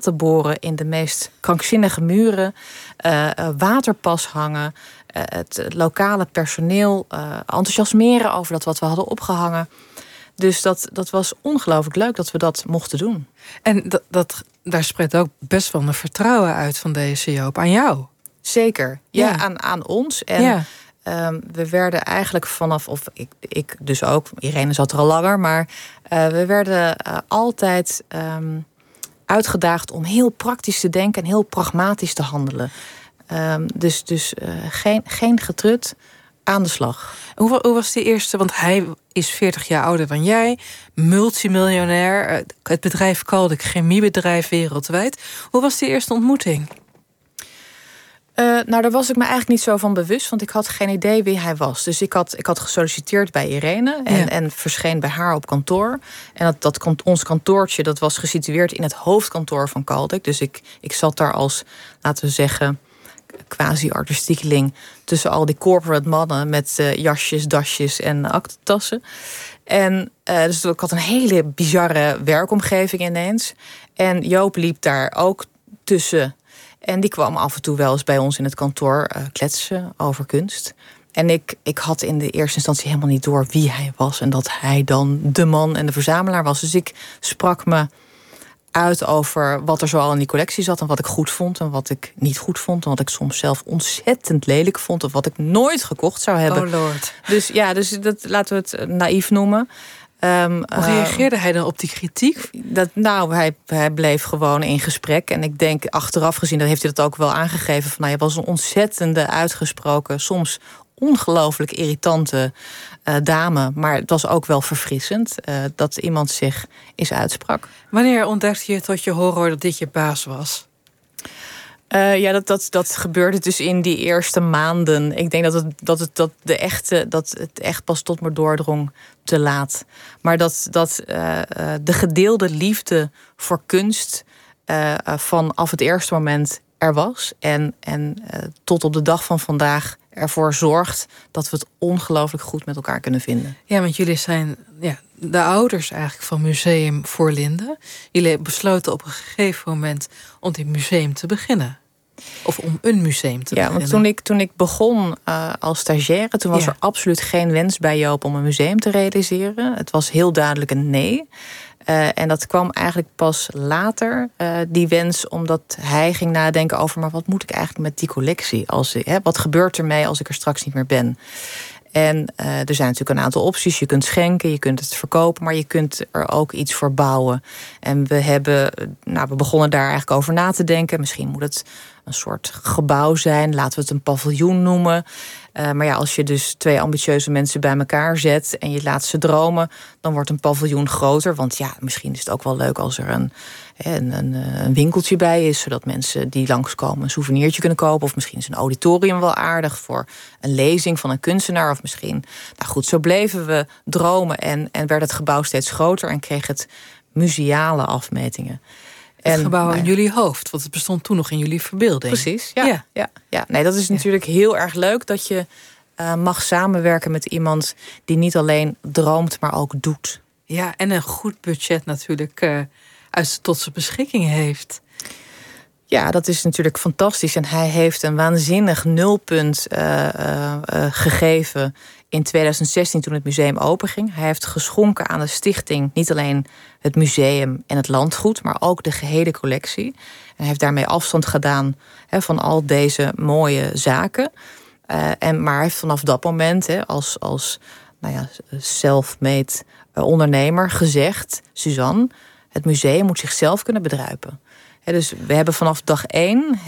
gaten boren in de meest krankzinnige muren, waterpas hangen, het lokale personeel enthousiasmeren over dat wat we hadden opgehangen. Dus dat was ongelooflijk leuk dat we dat mochten doen. En daar spreekt ook best wel een vertrouwen uit van deze Joop aan jou. Zeker, aan ons. En we werden eigenlijk vanaf, of ik dus ook, Irene zat er al langer, maar we werden altijd uitgedaagd om heel praktisch te denken en heel pragmatisch te handelen. Dus geen getrut, aan de slag. Hoe was die eerste, want hij is 40 jaar ouder dan jij, multimiljonair, het bedrijf Caldic, chemiebedrijf wereldwijd. Hoe was die eerste ontmoeting? Daar was ik me eigenlijk niet zo van bewust, want ik had geen idee wie hij was. Dus ik had gesolliciteerd bij Irene en verscheen bij haar op kantoor. En ons kantoortje, dat was gesitueerd in het hoofdkantoor van Caldic. Dus ik zat daar als, laten we zeggen, quasi-artistiekeling tussen al die corporate mannen met jasjes, dasjes en aktentassen. En dus ik had een hele bizarre werkomgeving ineens. En Joop liep daar ook tussen. En die kwam af en toe wel eens bij ons in het kantoor kletsen over kunst. En ik had in de eerste instantie helemaal niet door wie hij was en dat hij dan de man en de verzamelaar was. Dus ik sprak me uit over wat er zoal in die collectie zat en wat ik goed vond en wat ik niet goed vond en wat ik soms zelf ontzettend lelijk vond of wat ik nooit gekocht zou hebben. Oh lord. Dus dat laten we het naïef noemen. Hoe reageerde hij dan op die kritiek? Hij bleef gewoon in gesprek. En ik denk, achteraf gezien, dat heeft hij dat ook wel aangegeven. Van, hij was een ontzettende, uitgesproken, soms ongelooflijk irritante dame. Maar het was ook wel verfrissend dat iemand zich eens uitsprak. Wanneer ontdekte je tot je horror dat dit je baas was? Dat gebeurde dus in die eerste maanden. Ik denk dat het echt pas tot me doordrong te laat. Maar dat de gedeelde liefde voor kunst vanaf het eerste moment er was. En tot op de dag van vandaag ervoor zorgt dat we het ongelooflijk goed met elkaar kunnen vinden. Ja, want jullie zijn de ouders eigenlijk van Museum Voorlinden. Jullie besloten op een gegeven moment om dit museum te beginnen. Of om een museum te beginnen. Ja, want toen ik begon als stagiaire, toen was er absoluut geen wens bij Joop om een museum te realiseren. Het was heel duidelijk een nee. En dat kwam eigenlijk pas later, die wens, omdat hij ging nadenken over, maar wat moet ik eigenlijk met die collectie? Wat gebeurt ermee als ik er straks niet meer ben? En er zijn natuurlijk een aantal opties. Je kunt schenken, je kunt het verkopen, maar je kunt er ook iets voor bouwen. En we begonnen daar eigenlijk over na te denken. Misschien moet het een soort gebouw zijn. Laten we het een paviljoen noemen. Maar als je dus 2 ambitieuze mensen bij elkaar zet en je laat ze dromen, dan wordt een paviljoen groter. Want misschien is het ook wel leuk als er een winkeltje bij is, zodat mensen die langskomen een souvenirtje kunnen kopen. Of misschien is een auditorium wel aardig voor een lezing van een kunstenaar. Of misschien, zo bleven we dromen en werd het gebouw steeds groter en kreeg het museale afmetingen. Het gebouw in jullie hoofd, want het bestond toen nog in jullie verbeelding. Precies, ja. Nee, dat is natuurlijk heel erg leuk dat je mag samenwerken met iemand die niet alleen droomt, maar ook doet. Ja, en een goed budget natuurlijk tot zijn beschikking heeft. Ja, dat is natuurlijk fantastisch. En hij heeft een waanzinnig nulpunt gegeven in 2016 toen het museum openging. Hij heeft geschonken aan de stichting niet alleen het museum en het landgoed, maar ook de gehele collectie. En hij heeft daarmee afstand gedaan van al deze mooie zaken. Maar hij heeft vanaf dat moment als self-made ondernemer gezegd, Suzanne, het museum moet zichzelf kunnen bedruipen. Dus we hebben vanaf dag 1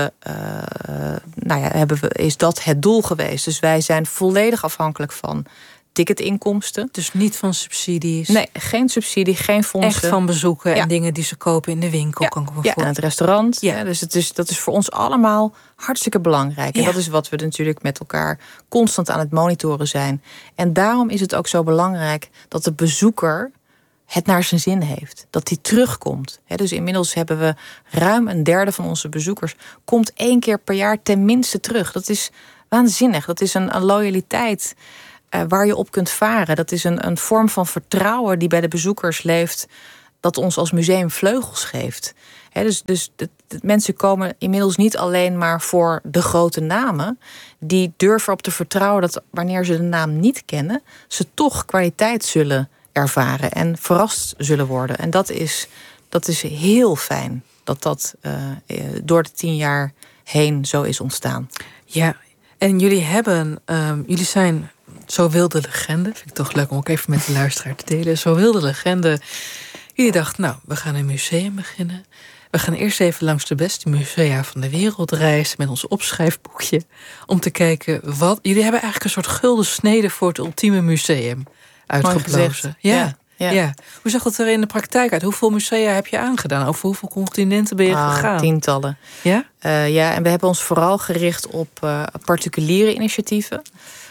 is dat het doel geweest. Dus wij zijn volledig afhankelijk van ticketinkomsten. Dus niet van subsidies? Nee, geen subsidie, geen fondsen. Echt van bezoeken en dingen die ze kopen in de winkel. Kan ik me voorstellen. En het restaurant. Ja. Dus dat is voor ons allemaal hartstikke belangrijk. En dat is wat we natuurlijk met elkaar constant aan het monitoren zijn. En daarom is het ook zo belangrijk dat de bezoeker het naar zijn zin heeft. Dat die terugkomt. Dus inmiddels hebben we ruim 1/3 van onze bezoekers komt 1 keer per jaar tenminste terug. Dat is waanzinnig. Dat is een loyaliteit waar je op kunt varen. Dat is een vorm van vertrouwen die bij de bezoekers leeft, dat ons als museum vleugels geeft. Dus mensen komen inmiddels niet alleen maar voor de grote namen. Die durven op te vertrouwen dat wanneer ze de naam niet kennen, ze toch kwaliteit zullen ervaren en verrast zullen worden. En dat is heel fijn dat door de 10 jaar heen zo is ontstaan. Ja, en jullie zijn Zo Wilde Legende. Vind ik toch leuk om ook even met de luisteraar te delen. Zo Wilde Legende. Jullie dachten, nou, we gaan een museum beginnen. We gaan eerst even langs de beste musea van de wereld reizen met ons opschrijfboekje. Om te kijken wat. Jullie hebben eigenlijk een soort gulden snede voor het ultieme museum uitgeplozen. Ja. Hoe zag dat er in de praktijk uit? Hoeveel musea heb je aangedaan? Over hoeveel continenten ben je gegaan? Tientallen. Ja? Ja, en we hebben ons vooral gericht op particuliere initiatieven.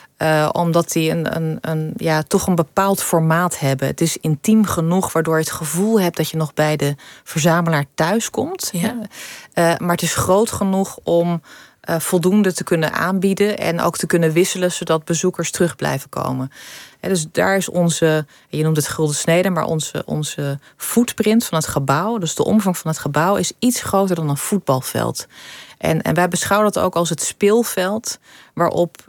Omdat die toch een bepaald formaat hebben. Het is intiem genoeg, waardoor je het gevoel hebt dat je nog bij de verzamelaar thuis komt. Ja. Maar het is groot genoeg om voldoende te kunnen aanbieden en ook te kunnen wisselen, zodat bezoekers terug blijven komen. Dus daar is onze, je noemt het gulden snede, maar onze footprint van het gebouw, dus de omvang van het gebouw, is iets groter dan een voetbalveld. En wij beschouwen dat ook als het speelveld waarop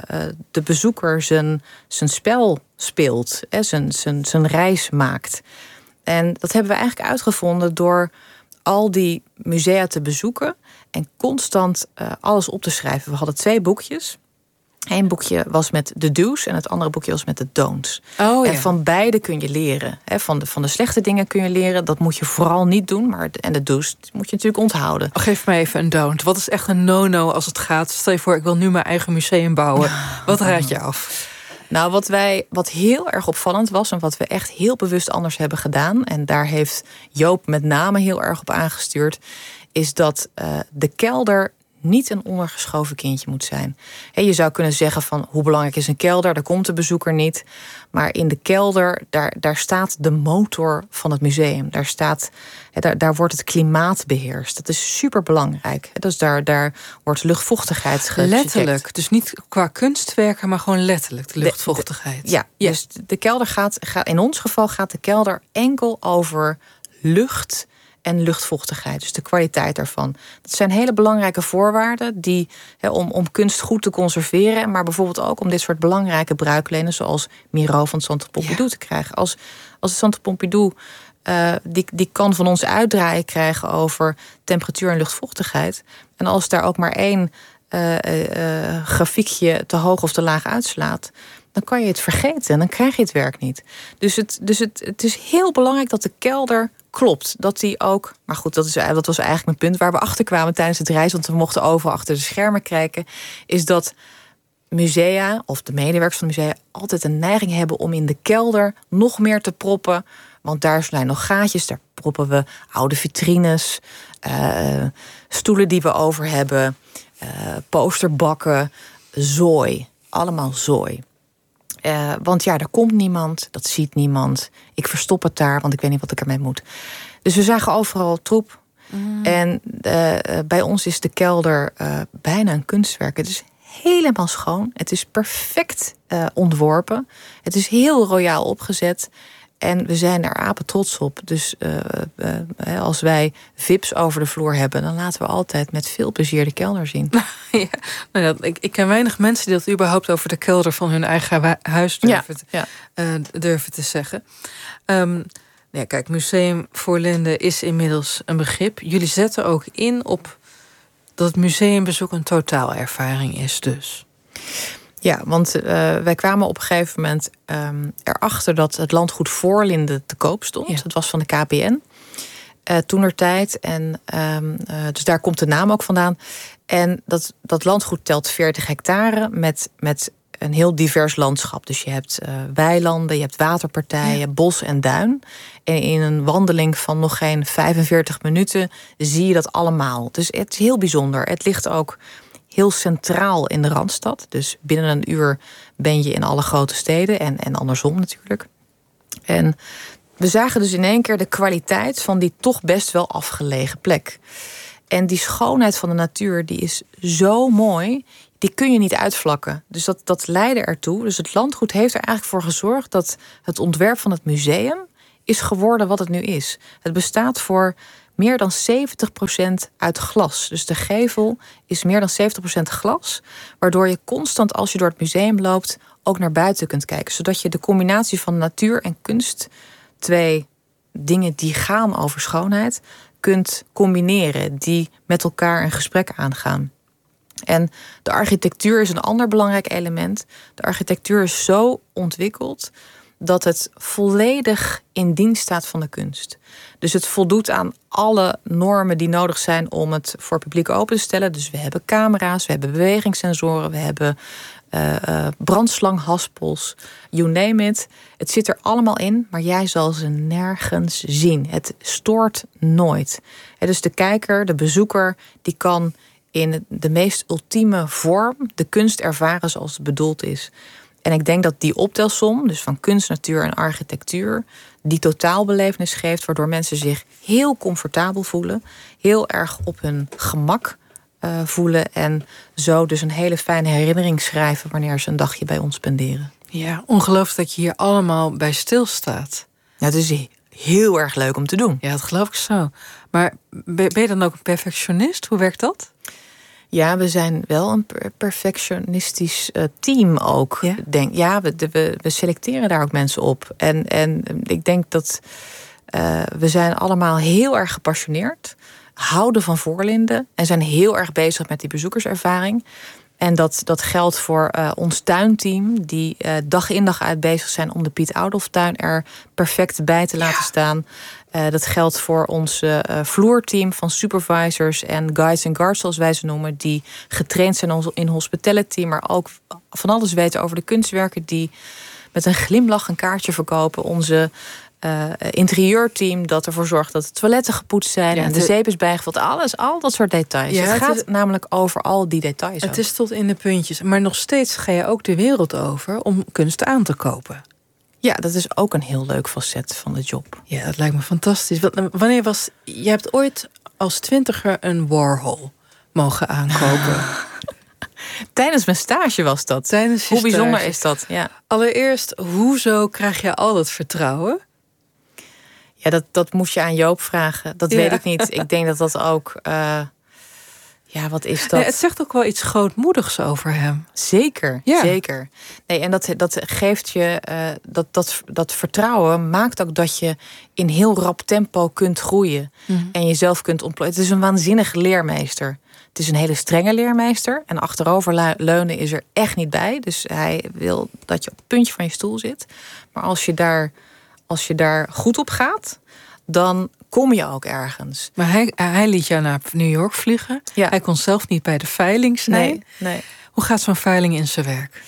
de bezoeker zijn spel speelt, zijn reis maakt. En dat hebben we eigenlijk uitgevonden door al die musea te bezoeken en constant alles op te schrijven. We hadden 2 boekjes. Eén boekje was met de do's en het andere boekje was met de don'ts. Oh, ja. En van beide kun je leren. Van de slechte dingen kun je leren. Dat moet je vooral niet doen. En de do's moet je natuurlijk onthouden. Geef mij even een don't. Wat is echt een no-no als het gaat? Stel je voor, ik wil nu mijn eigen museum bouwen. Wat raad je af? Nou, wat heel erg opvallend was en wat we echt heel bewust anders hebben gedaan, en daar heeft Joop met name heel erg op aangestuurd, is dat de kelder niet een ondergeschoven kindje moet zijn. Je zou kunnen zeggen van hoe belangrijk is een kelder? Daar komt de bezoeker niet. Maar in de kelder, daar staat de motor van het museum. Daar wordt het klimaat beheerst. Dat is superbelangrijk. Dus daar wordt luchtvochtigheid gecheckt. Letterlijk, dus niet qua kunstwerken, maar gewoon letterlijk de luchtvochtigheid. Ja, dus de kelder gaat, in ons geval gaat de kelder enkel over lucht en luchtvochtigheid, dus de kwaliteit daarvan. Dat zijn hele belangrijke voorwaarden om kunst goed te conserveren, maar bijvoorbeeld ook om dit soort belangrijke bruiklenen zoals Miro van het Centre Pompidou te krijgen. Als het Centre Pompidou die kan van ons uitdraaien krijgen over temperatuur en luchtvochtigheid, en als daar ook maar 1 grafiekje te hoog of te laag uitslaat, dan kan je het vergeten en dan krijg je het werk niet. Dus het is heel belangrijk dat de kelder klopt. Dat die ook, maar goed, dat was eigenlijk mijn punt waar we achter kwamen tijdens het reis, want we mochten overal achter de schermen kijken, is dat musea of de medewerkers van de musea altijd een neiging hebben om in de kelder nog meer te proppen. Want daar zijn nog gaatjes, daar proppen we oude vitrines, stoelen die we over hebben, posterbakken, zooi. Allemaal zooi. Want ja, er komt niemand, dat ziet niemand. Ik verstop het daar, want ik weet niet wat ik ermee moet. Dus we zagen overal troep. En bij ons is de kelder bijna een kunstwerk. Het is helemaal schoon. Het is perfect ontworpen. Het is heel royaal opgezet. En we zijn er apen trots op. Dus als wij VIP's over de vloer hebben, dan laten we altijd met veel plezier de kelder zien. Ja, nou ja, ik ken weinig mensen die dat überhaupt over de kelder van hun eigen huis durven te zeggen. Ja, kijk, Museum Voorlinden is inmiddels een begrip. Jullie zetten ook in op dat het museumbezoek een totaalervaring is dus. Ja, want wij kwamen op een gegeven moment erachter dat het landgoed Voorlinden te koop stond. Ja. Dat was van de KPN toenertijd. En dus daar komt de naam ook vandaan. En dat landgoed telt 40 hectare met een heel divers landschap. Dus je hebt weilanden, je hebt waterpartijen, bos en duin. En in een wandeling van nog geen 45 minuten zie je dat allemaal. Dus het is heel bijzonder. Het ligt ook heel centraal in de Randstad. Dus binnen een uur ben je in alle grote steden en andersom natuurlijk. En we zagen dus in één keer de kwaliteit van die toch best wel afgelegen plek. En die schoonheid van de natuur, die is zo mooi, die kun je niet uitvlakken. Dus dat leidde ertoe. Dus het landgoed heeft er eigenlijk voor gezorgd dat het ontwerp van het museum is geworden wat het nu is. Het bestaat voor meer dan 70% uit glas. Dus de gevel is meer dan 70% glas, waardoor je constant als je door het museum loopt ook naar buiten kunt kijken. Zodat je de combinatie van natuur en kunst, twee dingen die gaan over schoonheid, kunt combineren, die met elkaar een gesprek aangaan. En de architectuur is een ander belangrijk element. De architectuur is zo ontwikkeld dat het volledig in dienst staat van de kunst. Dus het voldoet aan alle normen die nodig zijn om het voor publiek open te stellen. Dus we hebben camera's, we hebben bewegingssensoren, we hebben brandslanghaspels, you name it. Het zit er allemaal in, maar jij zal ze nergens zien. Het stoort nooit. Dus de kijker, de bezoeker, die kan in de meest ultieme vorm de kunst ervaren zoals het bedoeld is. En ik denk dat die optelsom, dus van kunst, natuur en architectuur, die totaalbelevenis geeft, waardoor mensen zich heel comfortabel voelen, heel erg op hun gemak voelen en zo dus een hele fijne herinnering schrijven wanneer ze een dagje bij ons spenderen. Ja, ongelooflijk dat je hier allemaal bij stilstaat. Ja, het is heel erg leuk om te doen. Ja, dat geloof ik zo. Maar ben je dan ook een perfectionist? Hoe werkt dat? Ja, we zijn wel een perfectionistisch team ook. Ja? We selecteren daar ook mensen op. En ik denk dat we zijn allemaal heel erg gepassioneerd, houden van voorlinden en zijn heel erg bezig met die bezoekerservaring. En dat geldt voor ons tuinteam, die dag in dag uit bezig zijn om de Piet Oudolftuin er perfect bij te laten staan. Dat geldt voor ons vloerteam van supervisors en guides en guards, zoals wij ze noemen, die getraind zijn in hospitality, maar ook van alles weten over de kunstwerken, die met een glimlach een kaartje verkopen. Onze interieurteam dat ervoor zorgt dat de toiletten gepoetst zijn en de zeep is bijgevuld. Al dat soort details. Ja, het gaat namelijk over al die details. Het is tot in de puntjes. Maar nog steeds ga je ook de wereld over om kunst aan te kopen. Ja, dat is ook een heel leuk facet van de job. Ja, dat lijkt me fantastisch. Wanneer was... Je hebt ooit als 20er een Warhol mogen aankopen. Tijdens mijn stage was dat. Hoe bijzonder is dat? Ja. Allereerst, hoezo krijg je al dat vertrouwen? Ja, dat moet je aan Joop vragen. Dat weet ik niet. Ik denk dat ook... wat is dat? Nee, het zegt ook wel iets grootmoedigs over hem. Zeker, zeker. Nee, en dat geeft je... Dat vertrouwen maakt ook dat je in heel rap tempo kunt groeien. En jezelf kunt ontplooien. Het is een waanzinnige leermeester. Het is een hele strenge leermeester. En achterover leunen is er echt niet bij. Dus hij wil dat je op het puntje van je stoel zit. Maar als je daar goed op gaat, dan kom je ook ergens. Maar hij liet jou naar New York vliegen. Ja. Hij kon zelf niet bij de veiling zijn. Nee. Hoe gaat zo'n veiling in zijn werk?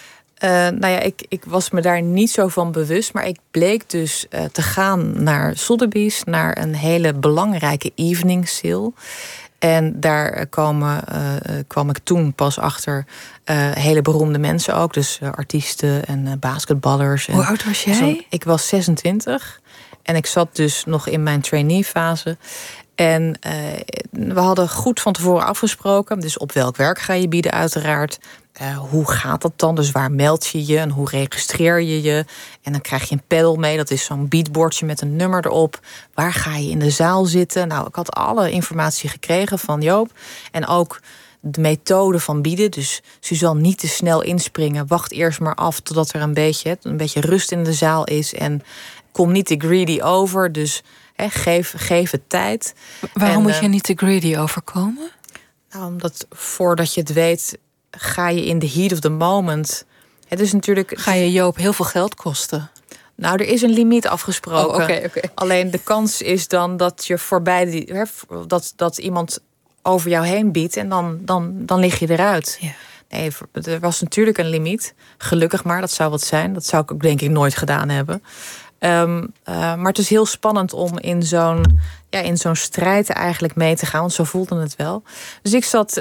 Ik was me daar niet zo van bewust. Maar ik bleek dus te gaan naar Sotheby's, naar een hele belangrijke evening sale. En daar kwam ik toen pas achter hele beroemde mensen ook. Dus artiesten en basketballers. Hoe oud was jij? Ik was 26. En ik zat dus nog in mijn trainee-fase. En we hadden goed van tevoren afgesproken. Dus op welk werk ga je bieden uiteraard. Hoe gaat dat dan? Dus waar meld je je en hoe registreer je je? En dan krijg je een pedal mee. Dat is zo'n beatbordje met een nummer erop. Waar ga je in de zaal zitten? Nou, ik had alle informatie gekregen van Joop. En ook de methode van bieden. Dus Suzanne, niet te snel inspringen. Wacht eerst maar af totdat er een beetje rust in de zaal is. En kom niet te greedy over. Dus geef het tijd. Waarom moet je niet te greedy overkomen? Nou, omdat voordat je het weet, ga je in the heat of the moment. Het is natuurlijk. Ga je Joop heel veel geld kosten? Nou, er is een limiet afgesproken. Oké. Alleen de kans is dan dat je voorbij dat iemand over jou heen biedt en dan lig je eruit. Ja. Nee, er was natuurlijk een limiet. Gelukkig maar, dat zou wat zijn. Dat zou ik ook denk ik nooit gedaan hebben. Maar het is heel spannend om in zo'n strijd eigenlijk mee te gaan. Want zo voelde het wel. Dus ik zat,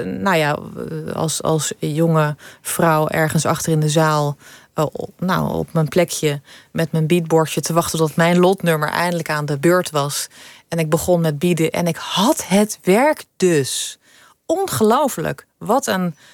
als jonge vrouw ergens achter in de zaal, op mijn plekje met mijn beatbordje te wachten tot mijn lotnummer eindelijk aan de beurt was. En ik begon met bieden en ik had het werk dus. Ongelooflijk. Wat een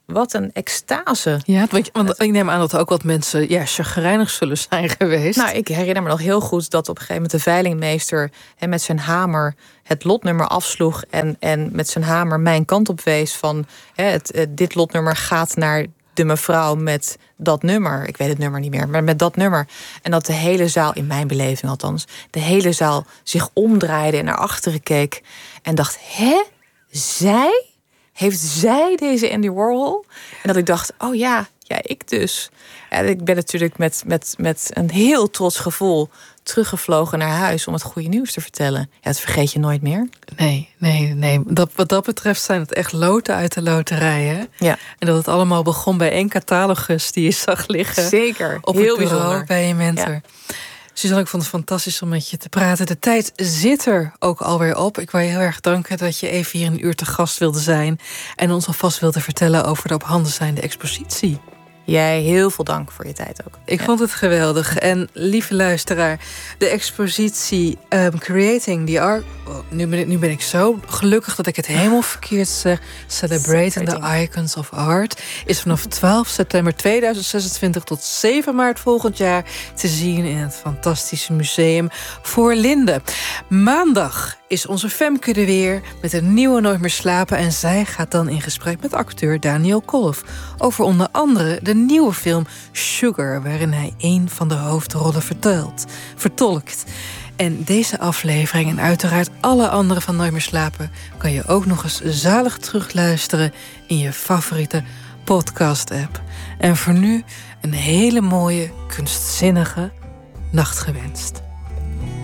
wat een extase. Ja, want ik neem aan dat er ook wat mensen chagrijnig zullen zijn geweest. Nou, ik herinner me nog heel goed dat op een gegeven moment de veilingmeester met zijn hamer het lotnummer afsloeg en met zijn hamer mijn kant op wees van dit lotnummer gaat naar de mevrouw met dat nummer. Ik weet het nummer niet meer, maar met dat nummer. En dat de hele zaal, in mijn beleving althans, de hele zaal zich omdraaide en naar achteren keek en dacht, zij? Heeft zij deze Andy Warhol? En dat ik dacht, oh ja, ik dus. En ik ben natuurlijk met een heel trots gevoel teruggevlogen naar huis om het goede nieuws te vertellen. Ja, dat vergeet je nooit meer. Nee. Wat dat betreft zijn het echt loten uit de loterij, hè? Ja. En dat het allemaal begon bij één catalogus die je zag liggen. Zeker, op heel het bureau bijzonder. Bij je mentor. Ja. Suzanne, ik vond het fantastisch om met je te praten. De tijd zit er ook alweer op. Ik wil je heel erg danken dat je even hier een uur te gast wilde zijn en ons alvast wilde vertellen over de op handen zijnde expositie. Jij heel veel dank voor je tijd ook. Ik vond het geweldig. En lieve luisteraar, de expositie Creating the Art... Oh, nu ben ik zo gelukkig dat ik het helemaal verkeerd zeg. Celebrating the Icons of Art is vanaf 12 september 2026 tot 7 maart volgend jaar te zien in het fantastische museum Voorlinden. Maandag is onze Femke er weer met een nieuwe Nooit meer slapen. En zij gaat dan in gesprek met acteur Daniel Kolff over onder andere de nieuwe film Sugar, waarin hij een van de hoofdrollen vertolkt. En deze aflevering en uiteraard alle andere van Nooit meer slapen kan je ook nog eens zalig terugluisteren in je favoriete podcast-app. En voor nu een hele mooie, kunstzinnige nacht gewenst.